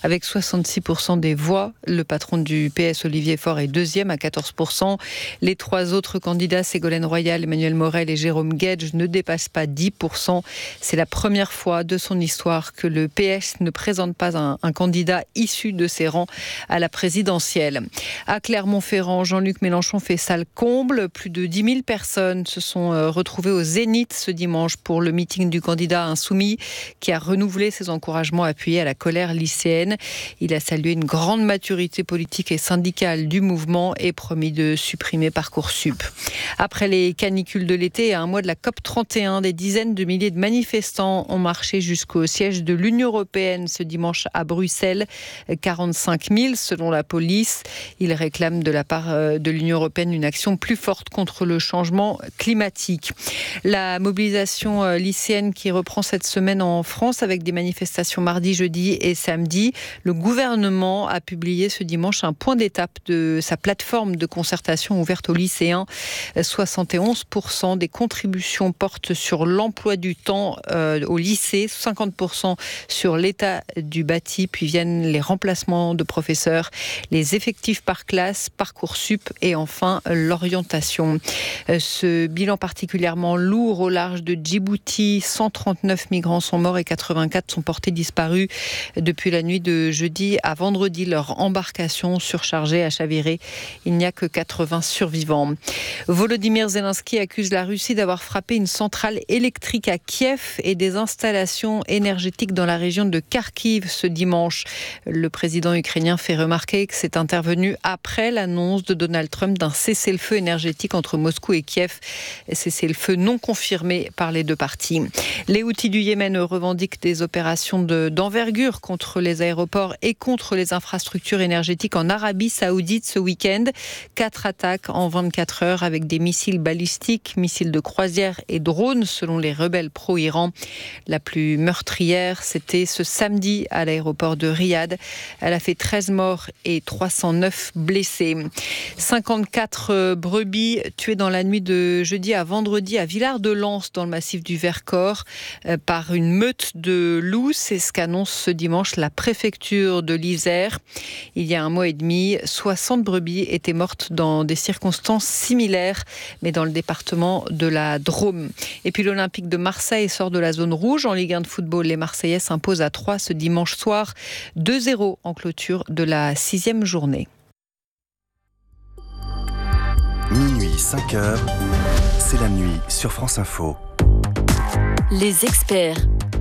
avec 66% des voix. Le patron du PS, Olivier Faure, est deuxième à 14%. Les trois autres candidats, Ségolène Royal, Emmanuel Morel et Jérôme Guedj, ne dépassent pas 10%. C'est la première fois de son histoire que le PS ne présente pas un candidat issu de ses rangs à la présidentielle. À Clermont-Ferrand, Jean-Luc Mélenchon fait salle comble. Plus de 10 000 personnes se sont retrouvées au Zénith ce dimanche pour le meeting du candidat insoumis qui a renouvelé ses encouragements appuyés à la colère lycéenne. Il a salué une grande maturité politique et syndicale du mouvement et promis de supprimer Parcoursup. Après les canicules de l'été et à un mois de la COP31, des dizaines de milliers de manifestants ont marché jusqu'au siège de l'Union européenne ce dimanche à Bruxelles. 45 000 selon la police. Ils réclament de la part de l'Union européenne une action plus forte contre le changement climatique. La mobilisation lycéenne qui reprend cette semaine en France avec des manifestations mardi, jeudi et samedi. Le gouvernement a publié ce dimanche un point d'étape de sa plateforme de concertation ouverte aux lycéens. 71% des contributions portent sur l'emploi du temps au lycée, 50% sur l'état du bâti, puis viennent les remplacements de professeurs, les effectifs par classe, Parcoursup et enfin l'orientation. Ce bilan particulièrement lourd au large de Djibouti, 139 migrants sont morts et 84 sont portés disparus depuis la nuit de jeudi à vendredi. Leur embarcation surchargée a chaviré. Il n'y a que 80 survivants. Volodymyr Zelensky accuse la Russie d'avoir frappé une centrale électrique à Kiev et des installations énergétiques dans la région de Kharkiv ce dimanche. Le président ukrainien fait remarquer que c'est intervenu après l'annonce de Donald Trump d'un cessez-le-feu énergétique entre Moscou et Kiev. Cessez-le-feu non confirmé par les deux parties. Les Houthis du Yémen revendiquent des opérations d'envergure contre les aéroports et contre les infrastructures énergétiques en Arabie Saoudite ce week-end. 4 attaques en 24 heures avec des missiles balistiques, missiles de croisière et drones selon les rebelles pro-Iran. La plus meurtrière, c'était ce samedi à l'aéroport de Riyad. Elle a fait 13 morts et 309 blessés. 54 brebis tuées dans la nuit de jeudi à vendredi à Villard-de-Lans dans le massif du Vercors par une meute de loups. C'est ce qu'annonce ce dimanche la préfecture de l'Isère. Il y a un mois et demi, 60 brebis étaient mortes dans des circonstances similaires, mais dans le département de la Drôme. Et puis l'Olympique de Marseille sort de la zone rouge. En Ligue 1 de football, les Marseillais s'imposent à 3 ce dimanche soir, 2-0 en clôture de la 6e journée. Minuit 5h, c'est la nuit sur France Info. Les experts.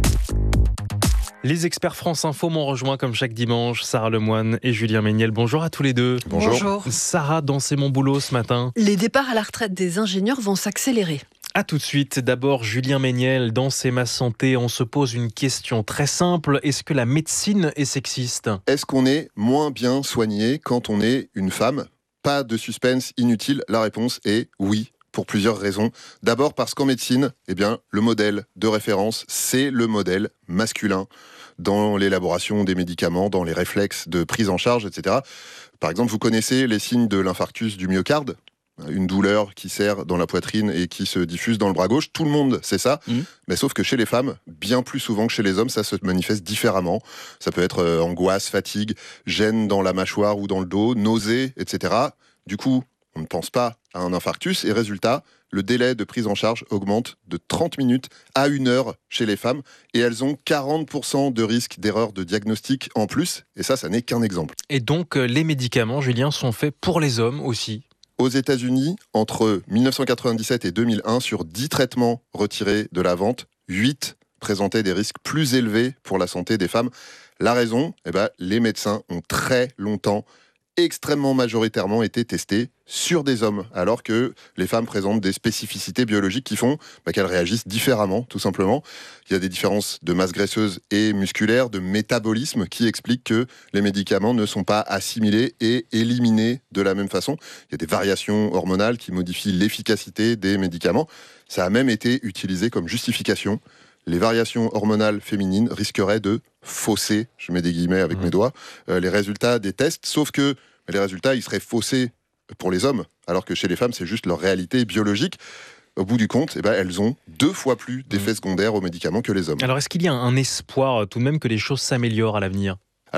Les experts France Info m'ont rejoint comme chaque dimanche, Sarah Lemoine et Julien Méniel. Bonjour à tous les deux. Bonjour. Sarah, dans C'est mon boulot ce matin. Les départs à la retraite des ingénieurs vont s'accélérer. À tout de suite. D'abord, Julien Méniel, dans C'est ma santé, on se pose une question très simple. Est-ce que la médecine est sexiste ? Est-ce qu'on est moins bien soigné quand on est une femme ? Pas de suspense inutile, la réponse est oui, pour plusieurs raisons. D'abord parce qu'en médecine, le modèle de référence, c'est le modèle masculin dans l'élaboration des médicaments, dans les réflexes de prise en charge, etc. Par exemple, vous connaissez les signes de l'infarctus du myocarde ? Une douleur qui serre dans la poitrine et qui se diffuse dans le bras gauche. Tout le monde sait ça, mais sauf que chez les femmes, bien plus souvent que chez les hommes, ça se manifeste différemment. Ça peut être angoisse, fatigue, gêne dans la mâchoire ou dans le dos, nausées, etc. Du coup, on ne pense pas à un infarctus et résultat, le délai de prise en charge augmente de 30 minutes à 1 heure chez les femmes et elles ont 40% de risque d'erreur de diagnostic en plus. Et ça n'est qu'un exemple. Et donc, les médicaments, Julien, sont faits pour les hommes aussi ? Aux États-Unis, entre 1997 et 2001, sur 10 traitements retirés de la vente, 8 présentaient des risques plus élevés pour la santé des femmes. La raison, les médecins ont très longtemps, extrêmement majoritairement été testés sur des hommes, alors que les femmes présentent des spécificités biologiques qui font qu'elles réagissent différemment, tout simplement. Il y a des différences de masse graisseuse et musculaire, de métabolisme, qui expliquent que les médicaments ne sont pas assimilés et éliminés de la même façon. Il y a des variations hormonales qui modifient l'efficacité des médicaments. Ça a même été utilisé comme justification. Les variations hormonales féminines risqueraient de fausser, je mets des guillemets avec mes doigts, les résultats des tests, sauf que les résultats, ils seraient faussés pour les hommes, alors que chez les femmes, c'est juste leur réalité biologique. Au bout du compte, elles ont 2 fois plus d'effets secondaires aux médicaments que les hommes. Alors, est-ce qu'il y a un espoir tout de même que les choses s'améliorent à l'avenir ? Alors,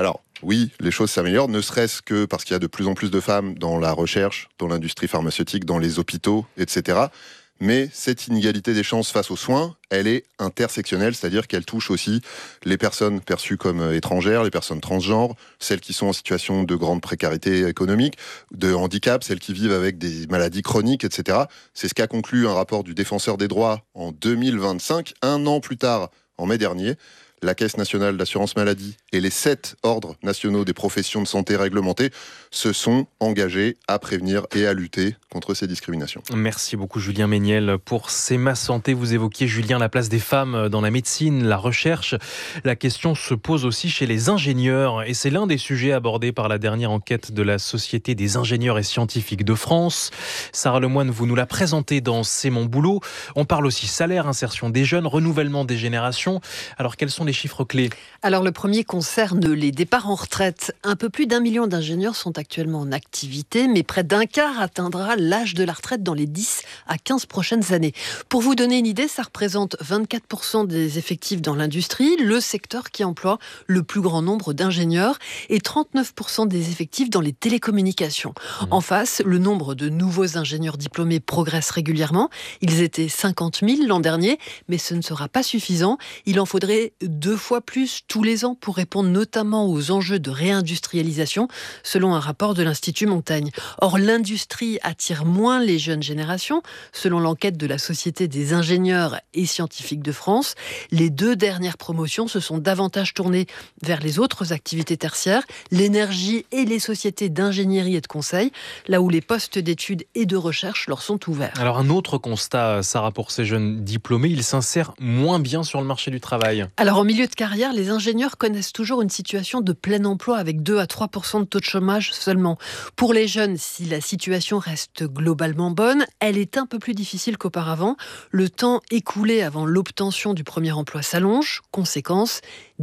oui, les choses s'améliorent, ne serait-ce que parce qu'il y a de plus en plus de femmes dans la recherche, dans l'industrie pharmaceutique, dans les hôpitaux, etc. Mais cette inégalité des chances face aux soins, elle est intersectionnelle, c'est-à-dire qu'elle touche aussi les personnes perçues comme étrangères, les personnes transgenres, celles qui sont en situation de grande précarité économique, de handicap, celles qui vivent avec des maladies chroniques, etc. C'est ce qu'a conclu un rapport du Défenseur des droits en 2025, un an plus tard, en mai dernier. La Caisse nationale d'assurance maladie et les 7 ordres nationaux des professions de santé réglementées se sont engagés à prévenir et à lutter contre ces discriminations. Merci beaucoup Julien Méniel pour C'est ma santé. Vous évoquiez, Julien, la place des femmes dans la médecine, la recherche. La question se pose aussi chez les ingénieurs et c'est l'un des sujets abordés par la dernière enquête de la Société des ingénieurs et scientifiques de France. Sarah Lemoine, vous nous la présentez dans C'est mon boulot. On parle aussi salaire, insertion des jeunes, renouvellement des générations. Alors quels sont les chiffres clés? Alors le premier concerne les départs en retraite. Un peu plus d'1 million d'ingénieurs sont actuellement en activité, mais près d'un quart atteindra l'âge de la retraite dans les 10 à 15 prochaines années. Pour vous donner une idée, ça représente 24% des effectifs dans l'industrie, le secteur qui emploie le plus grand nombre d'ingénieurs, et 39% des effectifs dans les télécommunications. En face, le nombre de nouveaux ingénieurs diplômés progresse régulièrement. Ils étaient 50 000 l'an dernier, mais ce ne sera pas suffisant. Il en faudrait 2 fois plus tous les ans pour répondre notamment aux enjeux de réindustrialisation, selon un rapport de l'Institut Montaigne. Or, l'industrie attire moins les jeunes générations, selon l'enquête de la Société des ingénieurs et scientifiques de France. Les 2 dernières promotions se sont davantage tournées vers les autres activités tertiaires, l'énergie et les sociétés d'ingénierie et de conseil, là où les postes d'études et de recherche leur sont ouverts. Alors un autre constat, Sarah, pour ces jeunes diplômés, ils s'insèrent moins bien sur le marché du travail. Alors, en milieu de carrière, les ingénieurs connaissent toujours une situation de plein emploi avec 2 à 3% de taux de chômage seulement. Pour les jeunes, si la situation reste globalement bonne, elle est un peu plus difficile qu'auparavant. Le temps écoulé avant l'obtention du premier emploi s'allonge. Conséquence,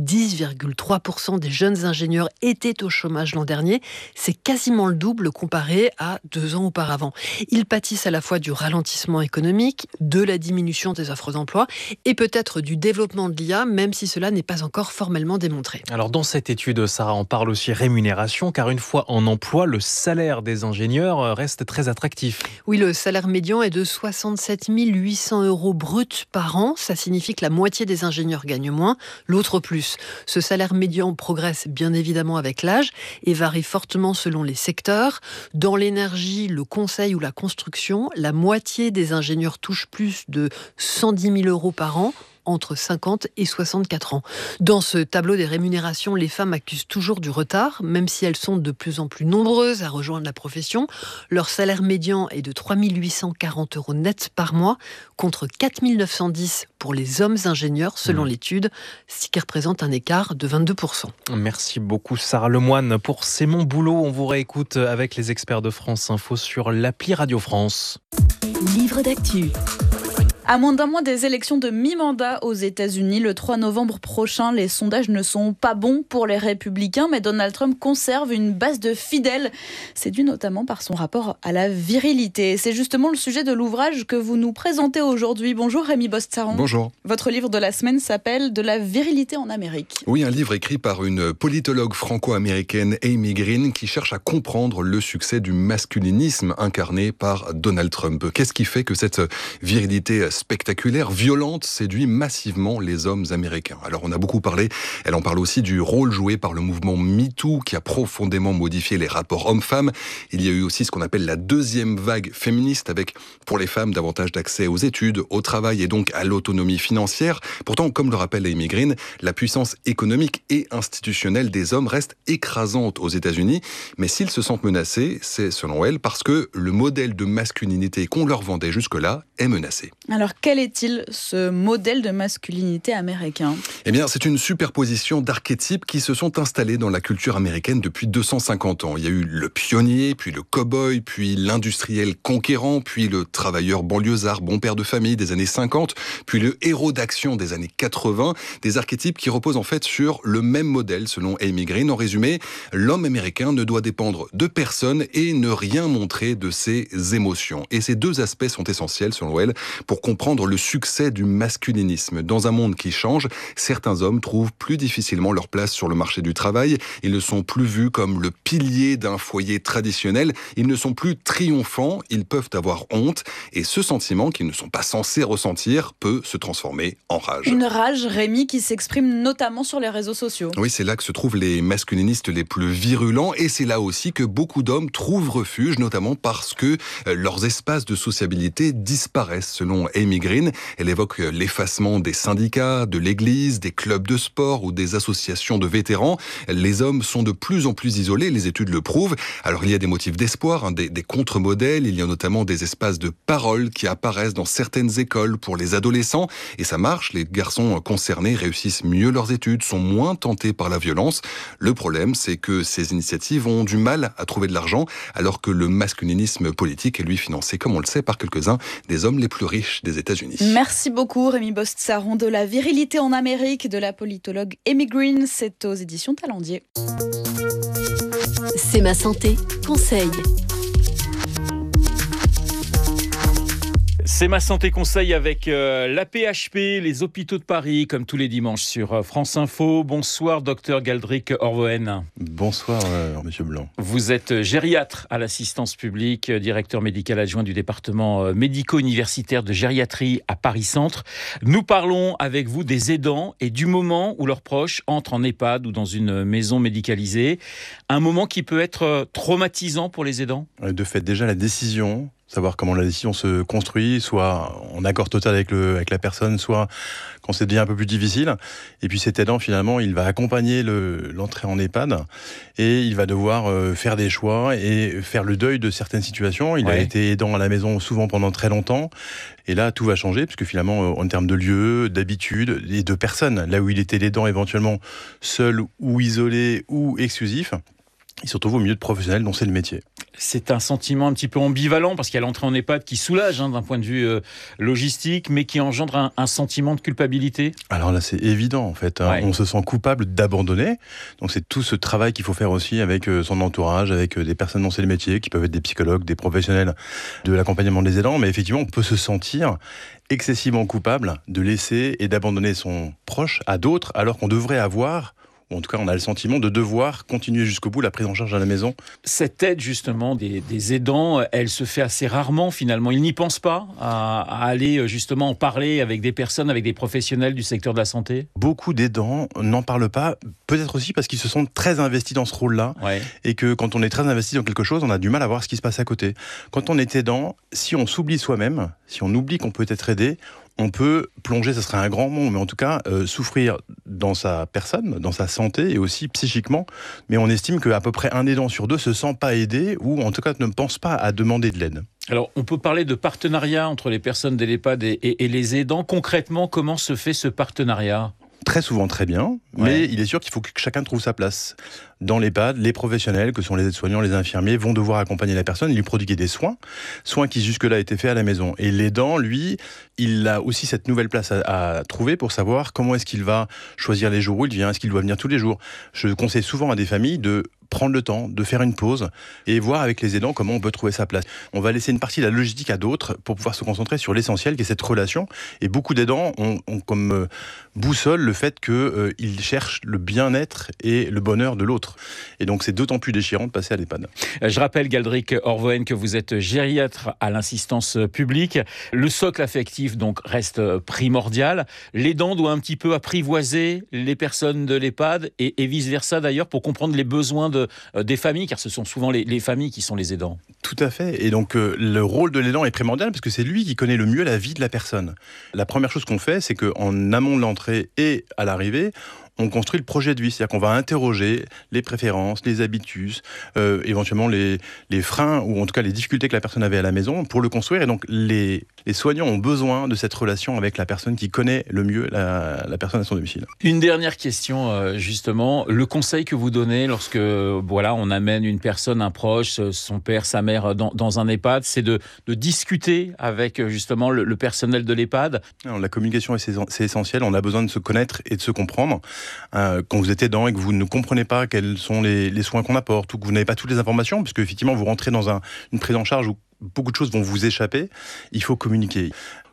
10,3% des jeunes ingénieurs étaient au chômage l'an dernier. C'est quasiment le double comparé à 2 ans auparavant. Ils pâtissent à la fois du ralentissement économique, de la diminution des offres d'emploi et peut-être du développement de l'IA, même si cela n'est pas encore formellement démontré. Alors dans cette étude, Sarah, on parle aussi rémunération, car une fois en emploi, le salaire des ingénieurs reste très attractif. Oui, le salaire médian est de 67 800 € bruts par an. Ça signifie que la moitié des ingénieurs gagnent moins, l'autre plus. Ce salaire médian progresse bien évidemment avec l'âge et varie fortement selon les secteurs. Dans l'énergie, le conseil ou la construction, la moitié des ingénieurs touchent plus de 110 000 € par an, entre 50 et 64 ans. Dans ce tableau des rémunérations, les femmes accusent toujours du retard, même si elles sont de plus en plus nombreuses à rejoindre la profession. Leur salaire médian est de 3 840 € net par mois, contre 4 910 pour les hommes ingénieurs, selon l'étude, ce qui représente un écart de 22%. Merci beaucoup Sarah Lemoine pour C'est mon boulot. On vous réécoute avec les experts de France Info sur l'appli Radio France. Livre d'actu. À moins d'un mois des élections de mi-mandat aux États-Unis, le 3 novembre prochain, les sondages ne sont pas bons pour les républicains, mais Donald Trump conserve une base de fidèles. C'est dû notamment par son rapport à la virilité. C'est justement le sujet de l'ouvrage que vous nous présentez aujourd'hui. Bonjour Rémi Bostsaron. Bonjour. Votre livre de la semaine s'appelle « De la virilité en Amérique ». Oui, un livre écrit par une politologue franco-américaine, Amy Green, qui cherche à comprendre le succès du masculinisme incarné par Donald Trump. Qu'est-ce qui fait que cette virilité spectaculaire, violente, séduit massivement les hommes américains? Alors on a beaucoup parlé, elle en parle aussi du rôle joué par le mouvement MeToo qui a profondément modifié les rapports hommes-femmes. Il y a eu aussi ce qu'on appelle la deuxième vague féministe avec, pour les femmes, davantage d'accès aux études, au travail et donc à l'autonomie financière. Pourtant, comme le rappelle Amy Green, la puissance économique et institutionnelle des hommes reste écrasante aux États-Unis. Mais s'ils se sentent menacés, c'est selon elle parce que le modèle de masculinité qu'on leur vendait jusque-là est menacé. Alors quel est-il ce modèle de masculinité américain ? Eh bien, c'est une superposition d'archétypes qui se sont installés dans la culture américaine depuis 250 ans. Il y a eu le pionnier, puis le cow-boy, puis l'industriel conquérant, puis le travailleur banlieusard, bon père de famille des années 50, puis le héros d'action des années 80. Des archétypes qui reposent en fait sur le même modèle, selon Amy Green. En résumé, l'homme américain ne doit dépendre de personne et ne rien montrer de ses émotions. Et ces deux aspects sont essentiels, selon elle, pour comprendre comprendre le succès du masculinisme. Dans un monde qui change, certains hommes trouvent plus difficilement leur place sur le marché du travail. Ils ne sont plus vus comme le pilier d'un foyer traditionnel. Ils ne sont plus triomphants. Ils peuvent avoir honte. Et ce sentiment qu'ils ne sont pas censés ressentir peut se transformer en rage. Une rage, Rémi, qui s'exprime notamment sur les réseaux sociaux. Oui, c'est là que se trouvent les masculinistes les plus virulents. Et c'est là aussi que beaucoup d'hommes trouvent refuge, notamment parce que leurs espaces de sociabilité disparaissent. Selon Amy Green, elle évoque l'effacement des syndicats, de l'église, des clubs de sport ou des associations de vétérans. Les hommes sont de plus en plus isolés, les études le prouvent. Alors il y a des motifs d'espoir, des contre-modèles, il y a notamment des espaces de parole qui apparaissent dans certaines écoles pour les adolescents. Et ça marche, les garçons concernés réussissent mieux leurs études, sont moins tentés par la violence. Le problème, c'est que ces initiatives ont du mal à trouver de l'argent, alors que le masculinisme politique est lui financé, comme on le sait, par quelques-uns des hommes les plus riches des États-Unis. Merci beaucoup Rémi Bostsaron. De la virilité en Amérique, de la politologue Amy Green, c'est aux éditions Talendier. C'est ma santé, conseil. C'est ma santé conseil avec la PHP, les hôpitaux de Paris, comme tous les dimanches sur France Info. Bonsoir, docteur Galdric Orvoen. Bonsoir, monsieur Blanc. Vous êtes gériatre à l'assistance publique, directeur médical adjoint du département médico-universitaire de gériatrie à Paris-Centre. Nous parlons avec vous des aidants et du moment où leurs proches entrent en EHPAD ou dans une maison médicalisée. Un moment qui peut être traumatisant pour les aidants. De fait, déjà la décision, savoir comment la décision se construit, soit en accord total avec la personne, soit quand ça devient un peu plus difficile. Et puis cet aidant, finalement, il va accompagner l'entrée en EHPAD et il va devoir faire des choix et faire le deuil de certaines situations. Il a été aidant à la maison souvent pendant très longtemps. Et là, tout va changer, parce que finalement, en termes de lieu, d'habitude et de personnes, là où il était l'aidant éventuellement seul ou isolé ou exclusif, il se retrouve au milieu de professionnels dont c'est le métier. C'est un sentiment un petit peu ambivalent parce qu'il y a l'entrée en EHPAD qui soulage d'un point de vue logistique, mais qui engendre un sentiment de culpabilité. Alors là, c'est évident en fait. On se sent coupable d'abandonner. Donc c'est tout ce travail qu'il faut faire aussi avec son entourage, avec des personnes dont c'est le métier, qui peuvent être des psychologues, des professionnels de l'accompagnement des aidants. Mais effectivement, on peut se sentir excessivement coupable de laisser et d'abandonner son proche à d'autres, alors qu'on devrait avoir... En tout cas, on a le sentiment de devoir continuer jusqu'au bout la prise en charge à la maison. Cette aide, justement, des aidants, elle se fait assez rarement, finalement. Ils n'y pensent pas à aller, justement, en parler avec des personnes, avec des professionnels du secteur de la santé. Beaucoup d'aidants n'en parlent pas, peut-être aussi parce qu'ils se sentent très investis dans ce rôle-là. Et que quand on est très investi dans quelque chose, on a du mal à voir ce qui se passe à côté. Quand on est aidant, si on s'oublie soi-même, si on oublie qu'on peut être aidé, on peut plonger, ça serait un grand mot, mais en tout cas souffrir dans sa personne, dans sa santé et aussi psychiquement. Mais on estime qu'à peu près un aidant sur deux se sent pas aidé ou en tout cas ne pense pas à demander de l'aide. Alors, on peut parler de partenariat entre les personnes de l'EHPAD et les aidants. Concrètement, comment se fait ce partenariat ? Très souvent très bien, mais il est sûr qu'il faut que chacun trouve sa place. Dans l'EHPAD, les professionnels, que sont les aides-soignants, les infirmiers, vont devoir accompagner la personne et lui prodiguer des soins qui jusque-là étaient faits à la maison. Et l'aidant, lui, il a aussi cette nouvelle place à trouver pour savoir comment est-ce qu'il va choisir les jours où il vient, est-ce qu'il doit venir tous les jours. Je conseille souvent à des familles de prendre le temps, de faire une pause et voir avec les aidants comment on peut trouver sa place. On va laisser une partie de la logistique à d'autres pour pouvoir se concentrer sur l'essentiel qui est cette relation. Et beaucoup d'aidants ont comme boussole le fait qu'ils cherchent le bien-être et le bonheur de l'autre. Et donc c'est d'autant plus déchirant de passer à l'EHPAD. Je rappelle, Galdric Orvoen, que vous êtes gériatre à l'assistance publique. Le socle affectif donc reste primordial. L'aidant doit un petit peu apprivoiser les personnes de l'EHPAD et vice-versa d'ailleurs pour comprendre les besoins des familles, car ce sont souvent les familles qui sont les aidants. Tout à fait. Et donc le rôle de l'aidant est primordial parce que c'est lui qui connaît le mieux la vie de la personne. La première chose qu'on fait, c'est qu'en amont de l'entrée et à l'arrivée, on construit le projet de vie, c'est-à-dire qu'on va interroger les préférences, les habitus, éventuellement les freins ou en tout cas les difficultés que la personne avait à la maison pour le construire. Et donc les soignants ont besoin de cette relation avec la personne qui connaît le mieux la personne à son domicile. Une dernière question justement, le conseil que vous donnez lorsque on amène une personne, un proche, son père, sa mère dans un EHPAD, c'est de discuter avec justement le personnel de l'EHPAD. Alors, la communication c'est essentiel, on a besoin de se connaître et de se comprendre. Quand vous êtes aidant et que vous ne comprenez pas quels sont les soins qu'on apporte ou que vous n'avez pas toutes les informations, parce qu'effectivement vous rentrez dans une prise en charge où beaucoup de choses vont vous échapper, il faut communiquer.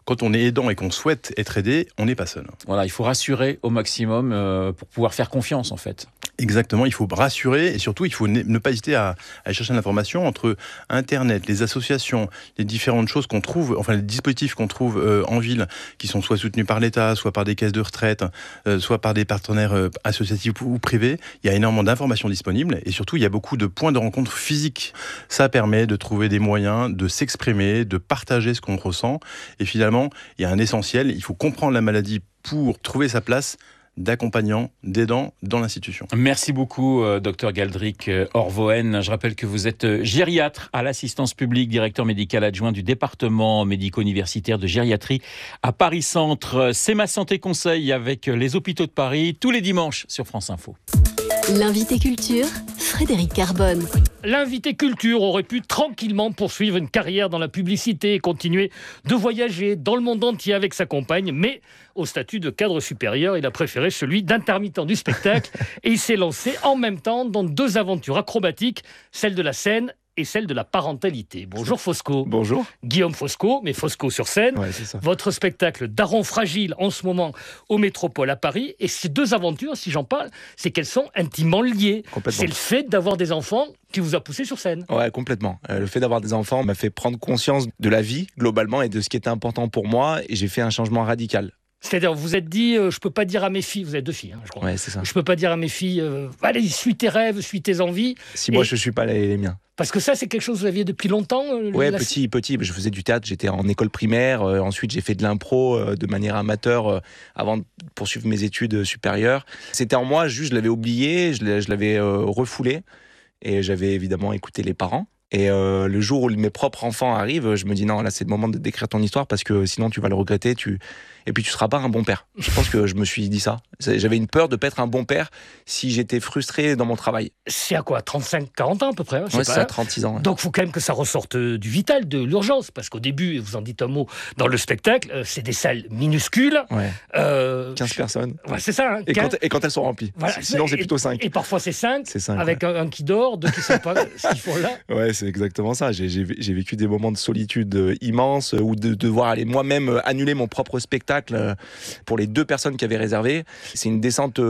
quand on est aidant et qu'on souhaite être aidé, on n'est pas seul. Voilà, il faut rassurer au maximum pour pouvoir faire confiance en fait. Exactement, il faut rassurer et surtout il faut ne pas hésiter à chercher l'information entre Internet, les associations, les différentes choses qu'on trouve, enfin les dispositifs qu'on trouve en ville, qui sont soit soutenus par l'État, soit par des caisses de retraite, soit par des partenaires associatifs ou privés. Il y a énormément d'informations disponibles et surtout il y a beaucoup de points de rencontre physiques. Ça permet de trouver des moyens de s'exprimer, de partager ce qu'on ressent et finalement il y a un essentiel, il faut comprendre la maladie pour trouver sa place d'accompagnant, d'aidant dans l'institution. Merci beaucoup, Dr Galdric Orvoen. Je rappelle que vous êtes gériatre à l'assistance publique, directeur médical adjoint du département médico-universitaire de gériatrie à Paris-Centre. C'est Ma Santé Conseil avec les hôpitaux de Paris, tous les dimanches sur France Info. L'invité culture, Frédéric Carbone. L'invité culture aurait pu tranquillement poursuivre une carrière dans la publicité et continuer de voyager dans le monde entier avec sa compagne, mais au statut de cadre supérieur, il a préféré celui d'intermittent du spectacle et il s'est lancé en même temps dans 2 aventures acrobatiques, celle de la scène et celle de la parentalité. Bonjour Fosco. Bonjour. Guillaume Fosco, mais Fosco sur scène. Ouais, c'est ça. Votre spectacle Daron fragile en ce moment au Métropole à Paris. Et ces 2 aventures, si j'en parle, c'est qu'elles sont intimement liées. C'est le fait d'avoir des enfants qui vous a poussé sur scène. Ouais, complètement. Le fait d'avoir des enfants m'a fait prendre conscience de la vie globalement et de ce qui était important pour moi. Et j'ai fait un changement radical. C'est-à-dire, vous vous êtes dit, je peux pas dire à mes filles, vous avez 2 filles, je crois. Ouais, c'est ça. Je peux pas dire à mes filles, allez, suis tes rêves, suis tes envies. Si moi je suis pas les miens. Parce que ça, c'est quelque chose que vous aviez depuis longtemps. Ouais, petit. Je faisais du théâtre, j'étais en école primaire. Ensuite, j'ai fait de l'impro de manière amateur avant de poursuivre mes études supérieures. C'était en moi, juste je l'avais oublié, je l'avais refoulé. Et j'avais évidemment écouté les parents. Et le jour où mes propres enfants arrivent, je me dis non, là c'est le moment d'écrire ton histoire parce que sinon tu vas le regretter, et puis tu seras pas un bon père. Je pense que je me suis dit ça. J'avais une peur de pas être un bon père si j'étais frustré dans mon travail. C'est à quoi, 35-40 ans à peu près, ouais, c'est à 36 ans. Ouais. Donc il faut quand même que ça ressorte du vital, de l'urgence, parce qu'au début, vous en dites un mot dans le spectacle, c'est des salles minuscules. Ouais. 15 personnes. Ouais, c'est ça. Hein, et quand elles sont remplies. Voilà, sinon c'est plutôt 5. Et parfois c'est 5, avec ouais. un qui dort, 2 qui ne savent pas ce qu'ils font là. Ouais, c'est exactement ça. J'ai vécu des moments de solitude immenses ou de devoir aller moi-même annuler mon propre spectacle pour les 2 personnes qui avaient réservé. C'est une descente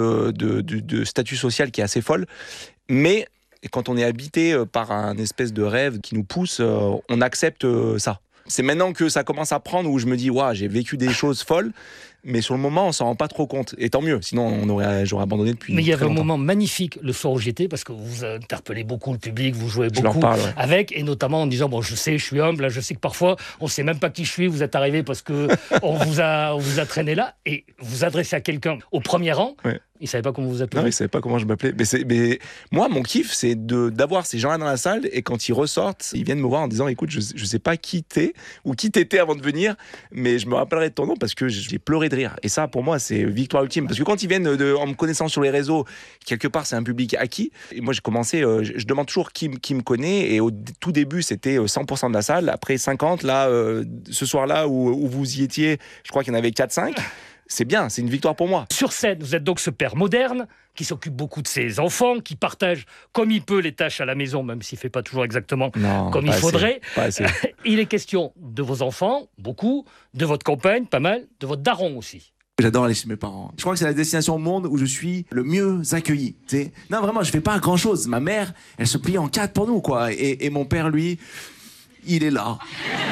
de statut social qui est assez folle. Mais quand on est habité par un espèce de rêve qui nous pousse, on accepte ça. C'est maintenant que ça commence à prendre où je me dis, waouh, j'ai vécu des choses folles. Mais sur le moment, on s'en rend pas trop compte. Et tant mieux, sinon j'aurais abandonné depuis. Mais il y avait un moment magnifique le soir où j'étais, parce que vous interpellez beaucoup le public, vous jouez beaucoup leur parle, ouais. avec, et notamment en disant, bon, je sais, je suis humble, je sais que parfois, on sait même pas qui je suis, vous êtes arrivé parce que on vous a traîné là, et vous adressez à quelqu'un au premier rang. Ouais. Il savait pas comment vous appelez. Non, il savait pas comment je m'appelais. Mais moi, mon kiff, c'est d'avoir ces gens-là dans la salle et quand ils ressortent, ils viennent me voir en disant, écoute, je sais pas qui t'es ou qui t'étais avant de venir, mais je me rappellerai de ton nom parce que j'ai pleuré de rire. Et ça, pour moi, c'est victoire ultime. Parce que quand ils viennent en me connaissant sur les réseaux, quelque part, c'est un public acquis. Et moi, j'ai commencé, je demande toujours qui me connaît. Et au tout début, c'était 100% de la salle. Après 50, là, ce soir-là où vous y étiez, je crois qu'il y en avait 4-5. C'est bien, c'est une victoire pour moi. Sur scène, vous êtes donc ce père moderne qui s'occupe beaucoup de ses enfants, qui partage comme il peut les tâches à la maison, même s'il ne fait pas toujours exactement comme il faudrait. Il est question de vos enfants, beaucoup, de votre compagne, pas mal, de votre daron aussi. J'adore aller chez mes parents. Je crois que c'est la destination au monde où je suis le mieux accueilli. T'sais. Non, vraiment, je fais pas grand-chose. Ma mère, elle se plie en 4 pour nous, quoi. Et mon père, lui, il est là.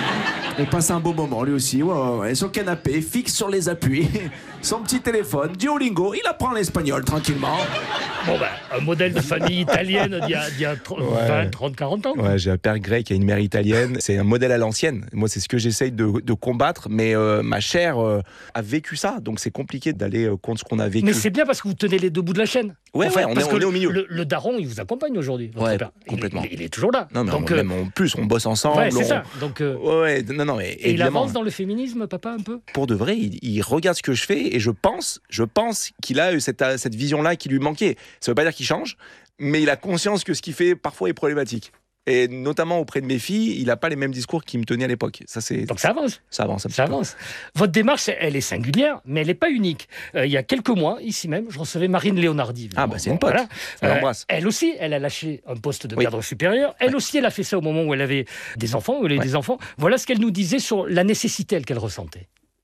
On passe un beau moment, lui aussi. Ouais. Sur le canapé, fixe sur les appuis. Son petit téléphone, Duolingo, il apprend l'espagnol tranquillement. Bon, un modèle de famille italienne d'il y a 20, 30, 40 ans. Ouais, j'ai un père grec et une mère italienne. C'est un modèle à l'ancienne. Moi, c'est ce que j'essaye de combattre. Mais ma chair a vécu ça. Donc, c'est compliqué d'aller contre ce qu'on a vécu. Mais c'est bien parce que vous tenez les 2 bouts de la chaîne. Ouais, on est au milieu. Le daron, il vous accompagne aujourd'hui. Ouais, complètement. Il est toujours là. Non, mais donc, même en plus, on bosse ensemble. Ouais, c'est ça. Donc, non, et il avance dans le féminisme, papa, un peu. Pour de vrai, il regarde ce que je fais et je pense qu'il a eu cette vision-là qui lui manquait. Ça veut pas dire qu'il change, mais il a conscience que ce qu'il fait parfois est problématique. Et notamment auprès de mes filles, il n'a pas les mêmes discours qui me tenaient à l'époque. Donc ça avance. Ça avance. Votre démarche, elle est singulière, mais elle n'est pas unique. Il y a quelques mois, ici même, je recevais Marine Léonardi. C'est une pote. Voilà. On l'embrasse. Elle aussi, elle a lâché un poste de cadre supérieur. Elle aussi, elle a fait ça au moment où elle avait des enfants, Voilà ce qu'elle nous disait sur la nécessité qu'elle ressentait.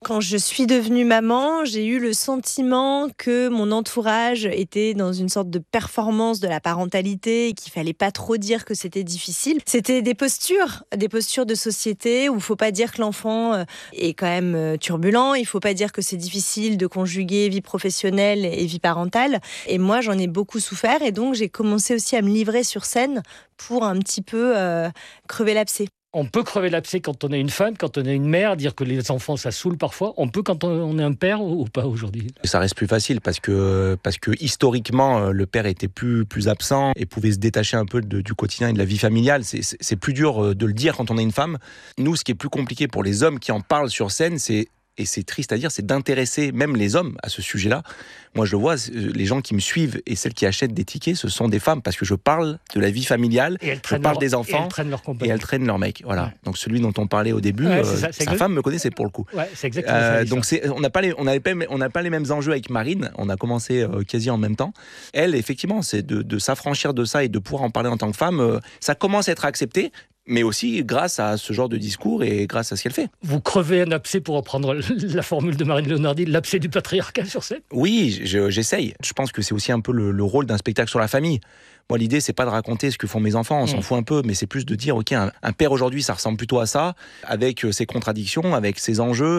Quand je suis devenue maman, j'ai eu le sentiment que mon entourage était dans une sorte de performance de la parentalité et qu'il fallait pas trop dire que c'était difficile. C'était des postures de société où il faut pas dire que l'enfant est quand même turbulent, il faut pas dire que c'est difficile de conjuguer vie professionnelle et vie parentale. Et moi, j'en ai beaucoup souffert et donc j'ai commencé aussi à me livrer sur scène pour un petit peu crever l'abcès. On peut crever l'abcès quand on est une femme, quand on est une mère, dire que les enfants ça saoule parfois. On peut quand on est un père ou pas aujourd'hui? Ça reste plus facile parce que historiquement, le père était plus absent et pouvait se détacher un peu du quotidien et de la vie familiale. C'est plus dur de le dire quand on est une femme. Nous, ce qui est plus compliqué pour les hommes qui en parlent sur scène, et c'est triste à dire, c'est d'intéresser même les hommes à ce sujet-là. Moi, je le vois, les gens qui me suivent et celles qui achètent des tickets, ce sont des femmes, parce que je parle de la vie familiale, je parle des enfants, et elles traînent leur mec. Voilà. Ouais. Donc celui dont on parlait au début, sa femme me connaissait pour le coup. Ouais, c'est exactement ça. Donc on n'a pas les mêmes enjeux avec Marine, on a commencé quasi en même temps. Elle, effectivement, c'est de s'affranchir de ça et de pouvoir en parler en tant que femme, ça commence à être accepté, mais aussi grâce à ce genre de discours et grâce à ce qu'elle fait. Vous crevez un abcès, pour reprendre la formule de Marine Leonardi, l'abcès du patriarcat sur scène? Oui, j'essaye. Je pense que c'est aussi un peu le rôle d'un spectacle sur la famille. Moi, l'idée, c'est pas de raconter ce que font mes enfants, on s'en fout un peu, mais c'est plus de dire, ok, un père aujourd'hui, ça ressemble plutôt à ça, avec ses contradictions, avec ses enjeux,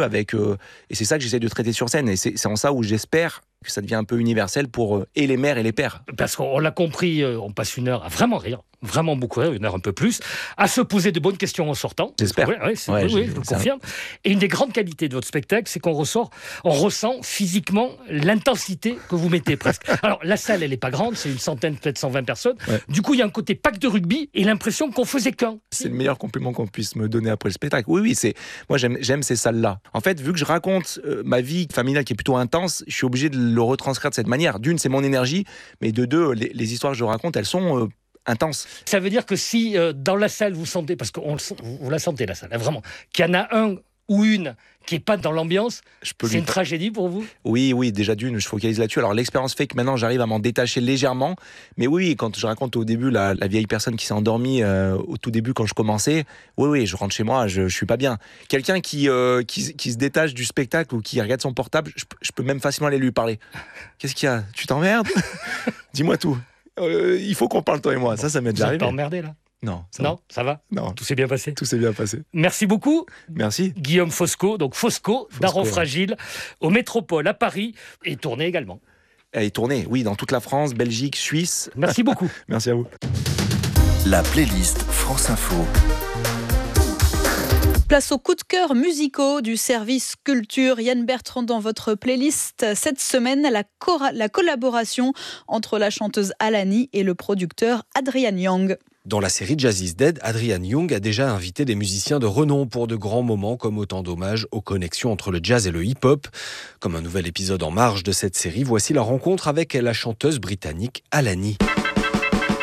et c'est ça que j'essaie de traiter sur scène, et c'est en ça où j'espère que ça devient un peu universel pour et les mères et les pères. Parce qu'on l'a compris, on passe une heure à vraiment rire, vraiment beaucoup rire, une heure un peu plus, à se poser de bonnes questions en sortant. J'espère. Oui, je le confirme. Et une des grandes qualités de votre spectacle, c'est qu'on ressent physiquement l'intensité que vous mettez presque. Alors, la salle, elle n'est pas grande, c'est une centaine, peut-être 120 personnes. Ouais. Du coup, il y a un côté pack de rugby et l'impression qu'on faisait qu'un. C'est le meilleur compliment qu'on puisse me donner après le spectacle. Oui, moi j'aime ces salles-là. En fait, vu que je raconte ma vie familiale qui est plutôt intense, je suis obligé de le retranscrire de cette manière. D'une, c'est mon énergie, mais de deux, les histoires que je raconte, elles sont intenses. Ça veut dire que si dans la salle vous sentez, parce que vous la sentez la salle, hein, vraiment, qu'il y en a un ou une qui n'est pas dans l'ambiance, c'est une tragédie pour vous? Oui, déjà d'une, je focalise là-dessus. Alors l'expérience fait que maintenant j'arrive à m'en détacher légèrement, mais oui, quand je raconte au début la vieille personne qui s'est endormie au tout début quand je commençais, oui, je rentre chez moi, je suis pas bien. Quelqu'un qui se détache du spectacle ou qui regarde son portable, je peux même facilement aller lui parler. Qu'est-ce qu'il y a? Tu t'emmerdes? Dis-moi tout. Il faut qu'on parle toi et moi, ça m'est déjà arrivé. Vous n'êtes pas emmerdé là? Non, ça va. Non. Tout s'est bien passé. Tout s'est bien passé. Merci beaucoup. Merci. Guillaume Fosco, donc Fosco, Daron Fragile, au Métropole à Paris, et tourné également. Et tourné, oui, dans toute la France, Belgique, Suisse. Merci beaucoup. Merci à vous. La playlist France Info. Place aux coups de cœur musicaux du service culture. Yann Bertrand, dans votre playlist, cette semaine, la collaboration entre la chanteuse Alani et le producteur Adrian Young. Dans la série Jazz is Dead, Adrian Young a déjà invité des musiciens de renom pour de grands moments, comme autant d'hommages aux connexions entre le jazz et le hip-hop. Comme un nouvel épisode en marge de cette série, voici la rencontre avec la chanteuse britannique Alani.